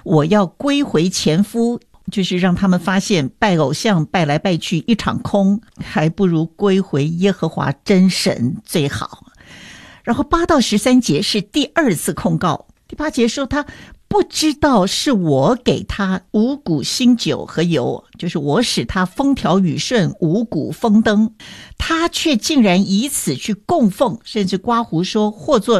我要归回前夫，就是让他们发现拜偶像拜来拜去一场空，还不如归回耶和华真神最好。然后8到13节是第2次控告。第8节说他不知道是我给他五谷新酒和油，就是我使他风调雨顺，五谷丰登，他却竟然以此去供奉，甚至刮胡说或作